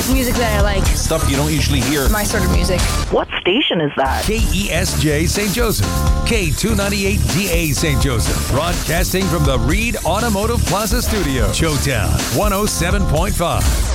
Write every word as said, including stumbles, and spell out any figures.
music that I like. Stuff you don't usually hear. My sort of music. What station is that? K E S J Saint Joseph. K two ninety-eight D A Saint Joseph. Broadcasting from the Reed Automotive Plaza Studio. Showtown one oh seven point five.